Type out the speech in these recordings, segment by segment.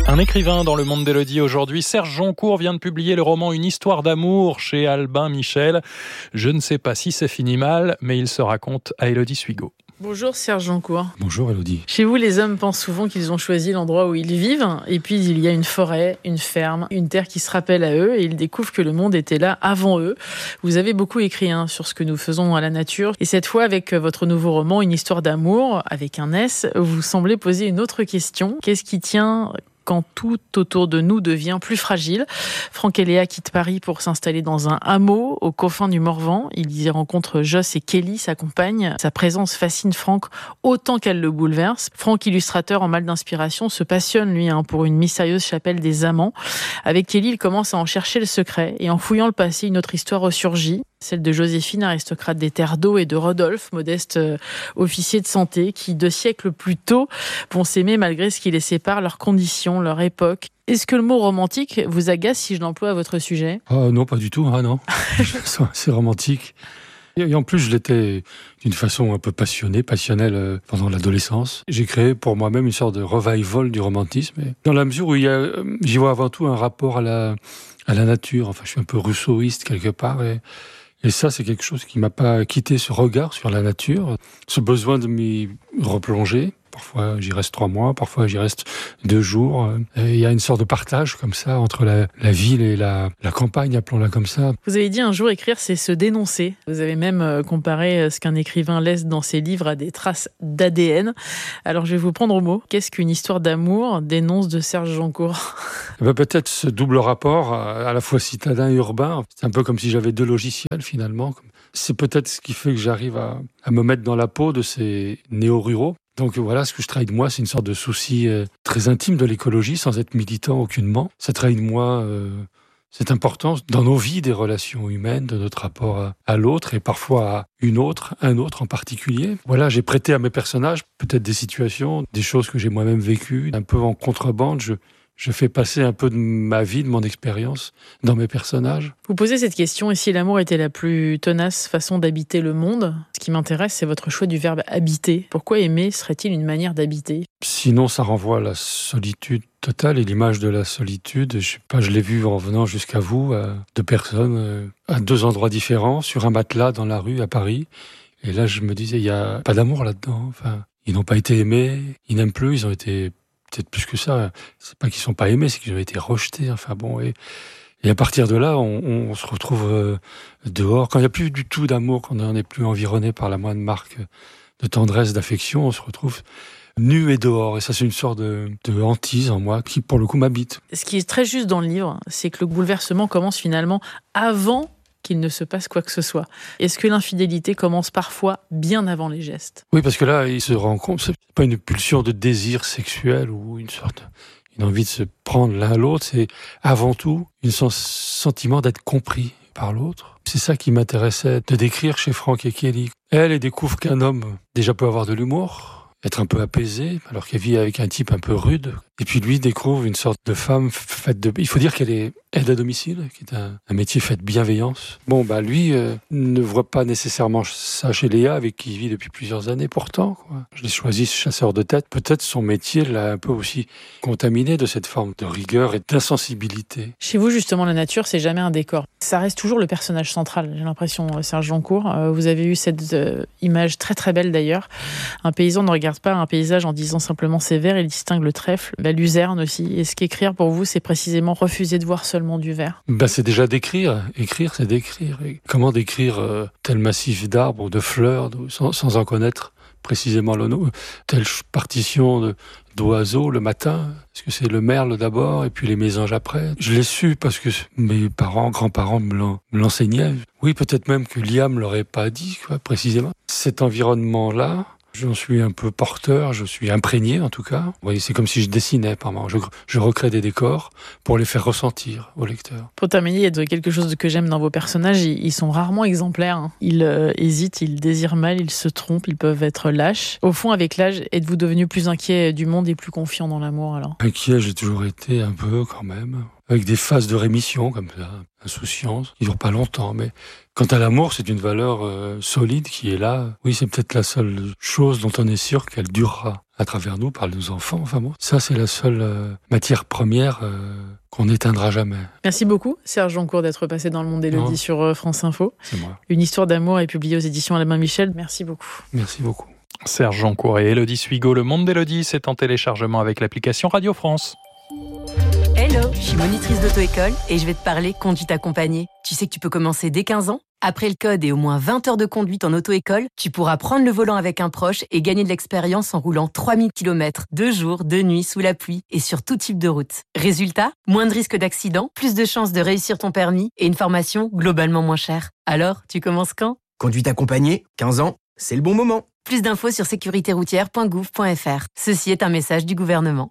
Un écrivain dans le monde d'Élodie aujourd'hui, Serge Joncourt vient de publier le roman Une histoire d'amour chez Albin Michel. Je ne sais pas si c'est fini mal, mais il se raconte à Élodie Suigot. Bonjour Serge Joncourt. Bonjour Élodie. Chez vous, les hommes pensent souvent qu'ils ont choisi l'endroit où ils vivent, et puis il y a une forêt, une ferme, une terre qui se rappelle à eux, et ils découvrent que le monde était là avant eux. Vous avez beaucoup écrit sur ce que nous faisons à la nature, et cette fois avec votre nouveau roman Une histoire d'amour, avec un S, vous semblez poser une autre question. Qu'est-ce qui tient quand tout autour de nous devient plus fragile? Franck et Léa quittent Paris pour s'installer dans un hameau aux confins du Morvan. Ils y rencontrent Joss et Kelly, sa compagne. Sa présence fascine Franck autant qu'elle le bouleverse. Franck, illustrateur en mal d'inspiration, se passionne lui pour une mystérieuse chapelle des amants. Avec Kelly, il commence à en chercher le secret et en fouillant le passé, une autre histoire ressurgit. Celle de Joséphine, aristocrate des terres d'eau, et de Rodolphe, modeste officier de santé, qui 2 siècles plus tôt vont s'aimer malgré ce qui les sépare, leurs conditions, leur époque. Est-ce que le mot romantique vous agace si je l'emploie à votre sujet ? Non, pas du tout, non. C'est romantique. Et en plus, je l'étais d'une façon un peu passionnelle pendant l'adolescence. J'ai créé pour moi-même une sorte de revival du romantisme. Et dans la mesure où j'y vois avant tout un rapport à la nature. Enfin, je suis un peu rousseauiste quelque part. Et ça, c'est quelque chose qui m'a pas quitté, ce regard sur la nature, ce besoin de m'y replonger. Parfois, j'y reste 3 mois, parfois, j'y reste 2 jours. Il y a une sorte de partage comme ça entre la ville et la campagne, appelons-la comme ça. Vous avez dit un jour, écrire, c'est se dénoncer. Vous avez même comparé ce qu'un écrivain laisse dans ses livres à des traces d'ADN. Alors, je vais vous prendre au mot. Qu'est-ce qu'une histoire d'amour dénonce de Serge Joncourt ? Peut-être ce double rapport, à la fois citadin et urbain. C'est un peu comme si j'avais 2 logiciels, finalement. C'est peut-être ce qui fait que j'arrive à me mettre dans la peau de ces néo-ruraux. Donc voilà, ce que je trahis de moi, c'est une sorte de souci très intime de l'écologie, sans être militant aucunement. Ça trahit de moi cette importance dans nos vies des relations humaines, de notre rapport à l'autre, et parfois à un autre en particulier. Voilà, j'ai prêté à mes personnages peut-être des situations, des choses que j'ai moi-même vécues, un peu en contrebande. Je fais passer un peu de ma vie, de mon expérience dans mes personnages. Vous posez cette question, et si l'amour était la plus tenace façon d'habiter le monde ? Ce qui m'intéresse, c'est votre choix du verbe habiter. Pourquoi aimer serait-il une manière d'habiter ? Sinon, ça renvoie à la solitude totale, et l'image de la solitude, je sais pas, je l'ai vue en venant jusqu'à vous, 2 personnes, à 2 endroits différents, sur un matelas dans la rue à Paris. Et là, je me disais, il n'y a pas d'amour là-dedans. Enfin, ils n'ont pas été aimés, ils n'aiment plus, ils ont été... peut-être plus que ça, c'est pas qu'ils sont pas aimés, c'est qu'ils ont été rejetés. Enfin bon, et à partir de là, on se retrouve dehors. Quand il n'y a plus du tout d'amour, quand on n'est plus environné par la moindre marque de tendresse, d'affection, on se retrouve nu et dehors. Et ça, c'est une sorte de hantise en moi qui, pour le coup, m'habite. Ce qui est très juste dans le livre, c'est que le bouleversement commence finalement avant qu'il ne se passe quoi que ce soit. Est-ce que l'infidélité commence parfois bien avant les gestes ? Oui, parce que là, il se rend compte, c'est pas une pulsion de désir sexuel ou une envie de se prendre l'un à l'autre, c'est avant tout un sentiment d'être compris par l'autre. C'est ça qui m'intéressait de décrire chez Franck et Kelly. Elle découvre qu'un homme déjà peut avoir de l'humour, être un peu apaisée, alors qu'elle vit avec un type un peu rude. Et puis lui découvre une sorte de femme faite de... Il faut dire qu'elle est aide à domicile, qui est un métier fait de bienveillance. Bon, lui ne voit pas nécessairement ça chez Léa, avec qui il vit depuis plusieurs années pourtant, quoi. Je l'ai choisi chasseur de tête. Peut-être son métier l'a un peu aussi contaminé de cette forme de rigueur et d'insensibilité. Chez vous, justement, la nature, c'est jamais un décor. Ça reste toujours le personnage central, j'ai l'impression, Serge Joncourt. Vous avez eu cette image très très belle d'ailleurs. Un paysan ne regarde pas un paysage en disant simplement c'est vert, il distingue le trèfle, la luzerne aussi. Est-ce qu'écrire pour vous, c'est précisément refuser de voir seulement du vert ? C'est déjà d'écrire. Écrire, c'est d'écrire. Et comment décrire tel massif d'arbres, de fleurs, sans en connaître précisément le nom, telle partition d'oiseaux le matin, est-ce que c'est le merle d'abord et puis les mésanges après? Je l'ai su parce que mes grands-parents me l'enseignaient. Oui, peut-être même que Liam me l'aurait pas dit, précisément. Cet environnement-là, j'en suis un peu porteur, je suis imprégné en tout cas. Vous voyez, c'est comme si je dessinais par moment. Je recrée des décors pour les faire ressentir au lecteur. Pour terminer, il y a quelque chose que j'aime dans vos personnages, ils sont rarement exemplaires. Ils hésitent, ils désirent mal, ils se trompent, ils peuvent être lâches. Au fond, avec l'âge, êtes-vous devenu plus inquiet du monde et plus confiant dans l'amour alors ? Inquiet, j'ai toujours été un peu quand même. Avec des phases de rémission comme ça, insouciance, qui ne durent pas longtemps. Mais quant à l'amour, c'est une valeur solide qui est là. Oui, c'est peut-être la seule chose dont on est sûr qu'elle durera à travers nous, par nos enfants. Enfin bon, ça c'est la seule matière première qu'on n'éteindra jamais. Merci beaucoup Serge Joncour d'être passé dans Le Monde d'Élodie sur France Info. C'est moi. Une histoire d'amour est publiée aux éditions Albin Michel. Merci beaucoup. Merci beaucoup. Serge Joncour et Élodie Suigo, Le Monde d'Élodie, c'est en téléchargement avec l'application Radio France. Hello, je suis monitrice d'auto-école et je vais te parler conduite accompagnée. Tu sais que tu peux commencer dès 15 ans. Après le code et au moins 20 heures de conduite en auto-école, tu pourras prendre le volant avec un proche et gagner de l'expérience en roulant 3000 km, 2 jours, 2 nuits, sous la pluie et sur tout type de route. Résultat, moins de risques d'accident, plus de chances de réussir ton permis et une formation globalement moins chère. Alors, tu commences quand ? Conduite accompagnée, 15 ans, c'est le bon moment. Plus d'infos sur sécuritéroutière.gouv.fr. Ceci est un message du gouvernement.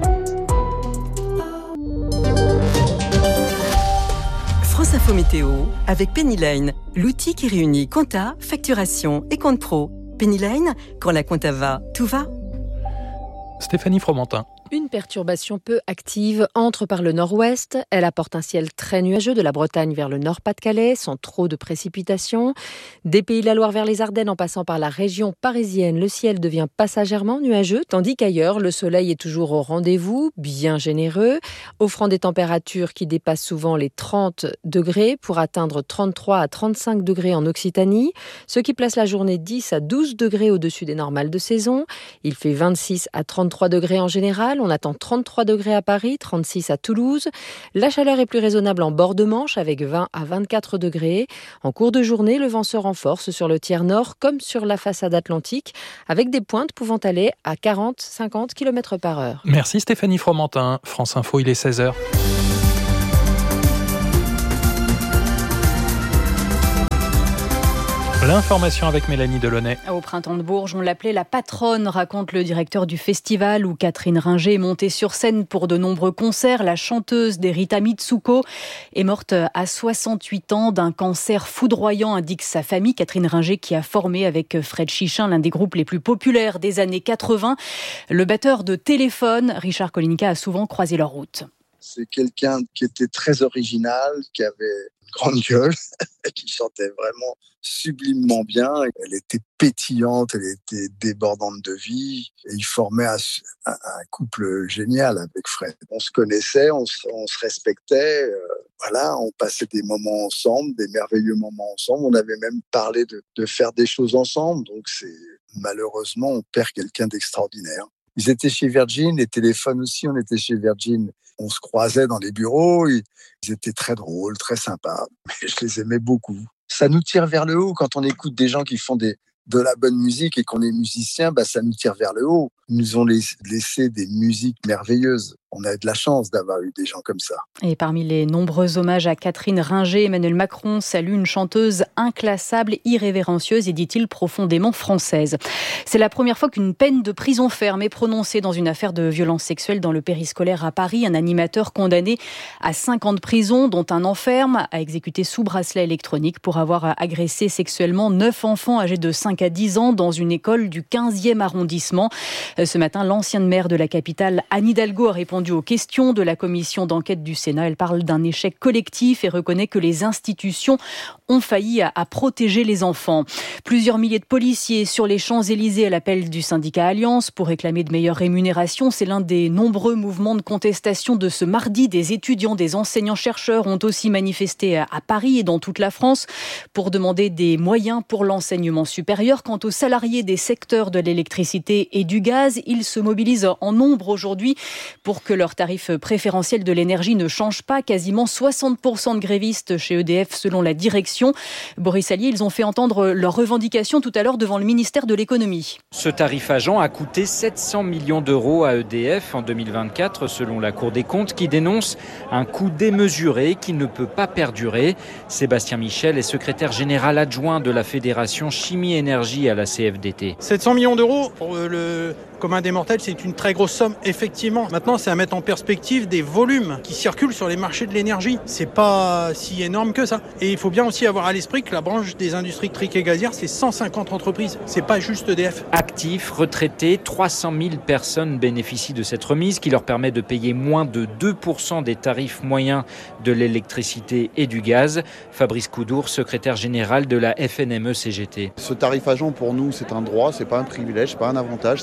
France Info Météo avec Pennyline, l'outil qui réunit compta, facturation et compte pro. Pennyline, quand la compta va, tout va. Stéphanie Fromentin. Une perturbation peu active entre par le nord-ouest. Elle apporte un ciel très nuageux de la Bretagne vers le Nord-Pas-de-Calais, sans trop de précipitations. Des Pays de la Loire vers les Ardennes en passant par la région parisienne, le ciel devient passagèrement nuageux, tandis qu'ailleurs, le soleil est toujours au rendez-vous, bien généreux, offrant des températures qui dépassent souvent les 30 degrés pour atteindre 33 à 35 degrés en Occitanie, ce qui place la journée 10 à 12 degrés au-dessus des normales de saison. Il fait 26 à 33 degrés en général. On attend 33 degrés à Paris, 36 à Toulouse. La chaleur est plus raisonnable en bord de Manche avec 20 à 24 degrés. En cours de journée, le vent se renforce sur le tiers nord comme sur la façade atlantique avec des pointes pouvant aller à 40-50 km/h. Merci Stéphanie Fromentin. France Info, il est 16h. L'information avec Mélanie Delaunay. Au Printemps de Bourges, on l'appelait la patronne, raconte le directeur du festival où Catherine Ringer est montée sur scène pour de nombreux concerts. La chanteuse d'Erita Mitsuko est morte à 68 ans d'un cancer foudroyant, indique sa famille. Catherine Ringer qui a formé avec Fred Chichin l'un des groupes les plus populaires des années 80. Le batteur de Téléphone, Richard Kolinka, a souvent croisé leur route. C'est quelqu'un qui était très original, qui avait une grande gueule, qui chantait vraiment sublimement bien. Elle était pétillante, elle était débordante de vie. Et il formait un couple génial avec Fred. On se connaissait, on se respectait. Voilà, on passait des moments ensemble, des merveilleux moments ensemble. On avait même parlé de faire des choses ensemble. Donc malheureusement, on perd quelqu'un d'extraordinaire. Ils étaient chez Virgin, les téléphones aussi, on était chez Virgin. On se croisait dans les bureaux, ils étaient très drôles, très sympas. Mais je les aimais beaucoup. Ça nous tire vers le haut quand on écoute des gens qui font de la bonne musique et qu'on est musicien, ça nous tire vers le haut. Ils nous ont laissé des musiques merveilleuses. On a de la chance d'avoir eu des gens comme ça. Et parmi les nombreux hommages à Catherine Ringer, Emmanuel Macron salue une chanteuse inclassable, irrévérencieuse et, dit-il, profondément française. C'est la première fois qu'une peine de prison ferme est prononcée dans une affaire de violence sexuelle dans le périscolaire à Paris. Un animateur condamné à 5 ans de prison, dont un enferme, a exécuté sous bracelet électronique pour avoir agressé sexuellement 9 enfants âgés de 5 à 10 ans dans une école du 15e arrondissement. Ce matin, l'ancienne maire de la capitale, Anne Hidalgo, a répondu aux questions de la commission d'enquête du Sénat. Elle parle d'un échec collectif et reconnaît que les institutions ont failli à protéger les enfants. Plusieurs milliers de policiers sur les Champs-Élysées à l'appel du syndicat Alliance pour réclamer de meilleures rémunérations. C'est l'un des nombreux mouvements de contestation de ce mardi. Des étudiants, des enseignants-chercheurs ont aussi manifesté à Paris et dans toute la France pour demander des moyens pour l'enseignement supérieur. Quant aux salariés des secteurs de l'électricité et du gaz, ils se mobilisent en nombre aujourd'hui pour que leur tarif préférentiel de l'énergie ne change pas. Quasiment 60% de grévistes chez EDF selon la direction. Boris Allier, ils ont fait entendre leurs revendications tout à l'heure devant le ministère de l'économie. Ce tarif agent a coûté 700 millions d'euros à EDF en 2024 selon la Cour des comptes qui dénonce un coût démesuré qui ne peut pas perdurer. Sébastien Michel est secrétaire général adjoint de la Fédération Chimie-Énergie à la CFDT. 700 millions d'euros pour le commun des mortels, c'est une très grosse somme, effectivement. Maintenant, c'est à mettre en perspective des volumes qui circulent sur les marchés de l'énergie. C'est pas si énorme que ça. Et il faut bien aussi avoir à l'esprit que la branche des industries électriques et gazières, c'est 150 entreprises. C'est pas juste EDF. Actifs, retraités, 300 000 personnes bénéficient de cette remise qui leur permet de payer moins de 2% des tarifs moyens de l'électricité et du gaz. Fabrice Coudour, secrétaire général de la FNME-CGT. Ce tarif agent, pour nous, c'est un droit, c'est pas un privilège, c'est pas un avantage, c'est un droit.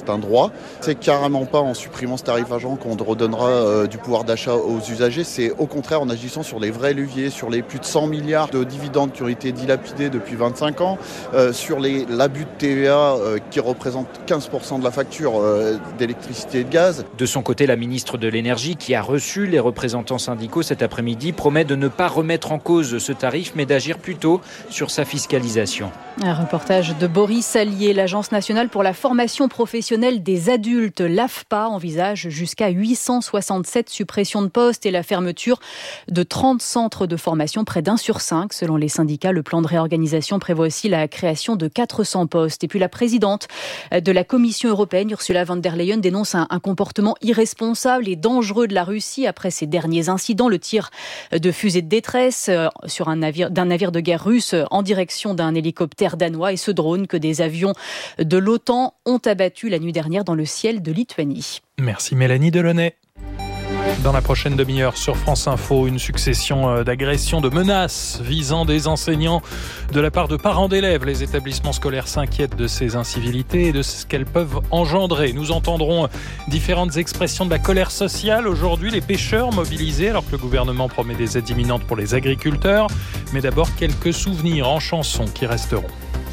pas. C'est carrément pas en supprimant ce tarif argent qu'on redonnera du pouvoir d'achat aux usagers. C'est au contraire en agissant sur les vrais leviers, sur les plus de 100 milliards de dividendes qui ont été dilapidés depuis 25 ans, sur l'abus de TVA qui représente 15% de la facture d'électricité et de gaz. De son côté, la ministre de l'Énergie, qui a reçu les représentants syndicaux cet après-midi, promet de ne pas remettre en cause ce tarif, mais d'agir plutôt sur sa fiscalisation. Un reportage de Boris Allier. L'Agence nationale pour la formation professionnelle des adultes, l'AFPA, envisage jusqu'à 867 suppressions de postes et la fermeture de 30 centres de formation, près d'1 sur 5. Selon les syndicats, le plan de réorganisation prévoit aussi la création de 400 postes. Et puis la présidente de la Commission européenne, Ursula von der Leyen, dénonce un comportement irresponsable et dangereux de la Russie après ces derniers incidents, le tir de fusées de détresse sur d'un navire de guerre russe en direction d'un hélicoptère danois et ce drone que des avions de l'OTAN ont abattu la nuit dernière dans le ciel de Lituanie. Merci Mélanie Delaunay. Dans la prochaine demi-heure sur France Info, une succession d'agressions, de menaces visant des enseignants de la part de parents d'élèves. Les établissements scolaires s'inquiètent de ces incivilités et de ce qu'elles peuvent engendrer. Nous entendrons différentes expressions de la colère sociale. Aujourd'hui, les pêcheurs mobilisés alors que le gouvernement promet des aides imminentes pour les agriculteurs. Mais d'abord, quelques souvenirs en chansons qui resteront.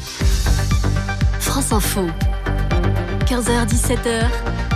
France Info, 15h-17h,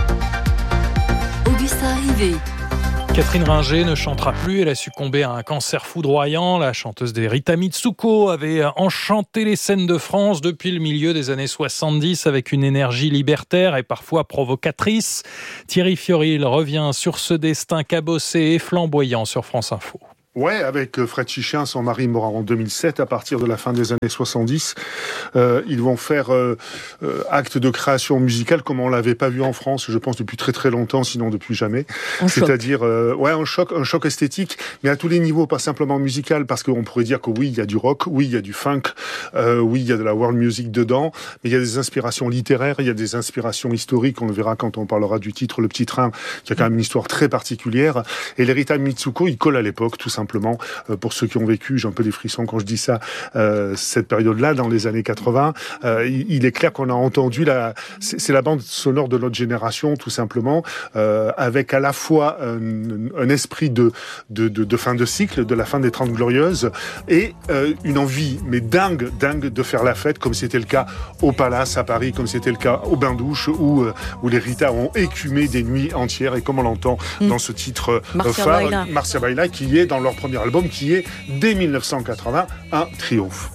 Augustin Rivet. Catherine Ringer ne chantera plus, elle a succombé à un cancer foudroyant. La chanteuse des Rita Mitsuko avait enchanté les scènes de France depuis le milieu des années 70 avec une énergie libertaire et parfois provocatrice. Thierry Fiorile revient sur ce destin cabossé et flamboyant sur France Info. Ouais, avec Fred Chichin, son mari mort en 2007, à partir de la fin des années 70, ils vont faire acte de création musicale comme on l'avait pas vu en France, je pense depuis très très longtemps, sinon depuis jamais. C'est-à-dire, un choc esthétique, mais à tous les niveaux, pas simplement musical, parce qu'on pourrait dire que oui, il y a du rock, oui, il y a du funk, oui, il y a de la world music dedans, mais il y a des inspirations littéraires, il y a des inspirations historiques, on le verra quand on parlera du titre Le Petit Train, qui a quand même une histoire très particulière. Et les Rita Mitsuko, ils collent à l'époque, tout simplement. Pour ceux qui ont vécu, j'ai un peu des frissons quand je dis ça, cette période-là, dans les années 80, il est clair qu'on a entendu c'est la bande sonore de notre génération, tout simplement, avec à la fois un esprit de fin de cycle, de la fin des 30 Glorieuses, et une envie, mais dingue, de faire la fête, comme c'était le cas au Palace à Paris, comme c'était le cas au Bain-Douche, où les Rita ont écumé des nuits entières, et comme on l'entend dans ce titre phare, Marcia Baila, qui est dans leur premier album, qui est, dès 1980, un triomphe.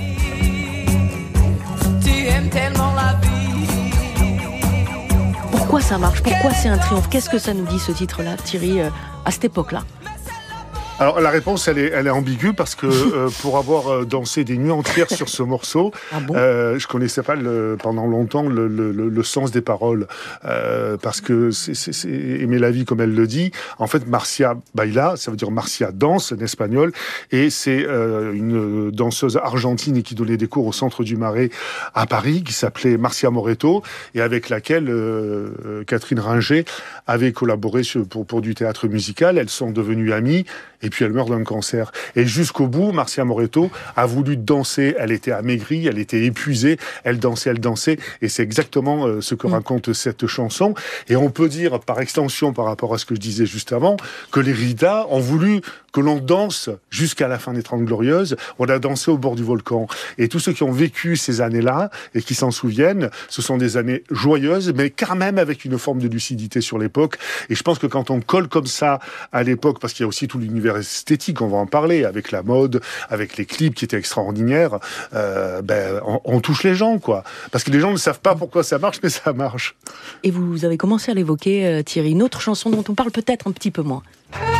Pourquoi ça marche ? Pourquoi c'est un triomphe ? Qu'est-ce que ça nous dit, ce titre-là, Thierry, à cette époque-là ? Alors la réponse elle est ambiguë parce que pour avoir dansé des nuits entières sur ce morceau, je connaissais pas pendant longtemps le sens des paroles parce que c'est aimer la vie comme elle le dit. En fait, Marcia Baila, ça veut dire Marcia danse en espagnol, et c'est une danseuse argentine qui donnait des cours au Centre du Marais à Paris, qui s'appelait Marcia Moreto, et avec laquelle Catherine Ringer avait collaboré pour du théâtre musical. Elles sont devenues amies. Et puis elle meurt d'un cancer. Et jusqu'au bout, Marcia Moreto a voulu danser. Elle était amaigrie, elle était épuisée. Elle dansait. Et c'est exactement ce que raconte cette chanson. Et on peut dire, par extension, par rapport à ce que je disais juste avant, que les Rita ont voulu que l'on danse jusqu'à la fin des 30 Glorieuses. On a dansé au bord du volcan. Et tous ceux qui ont vécu ces années-là et qui s'en souviennent, ce sont des années joyeuses, mais quand même avec une forme de lucidité sur l'époque. Et je pense que quand on colle comme ça à l'époque, parce qu'il y a aussi tout l'univers esthétique, on va en parler, avec la mode, avec les clips qui étaient extraordinaires, on touche les gens, quoi. Parce que les gens ne savent pas pourquoi ça marche, mais ça marche. Et vous avez commencé à l'évoquer, Thierry, une autre chanson dont on parle peut-être un petit peu moins.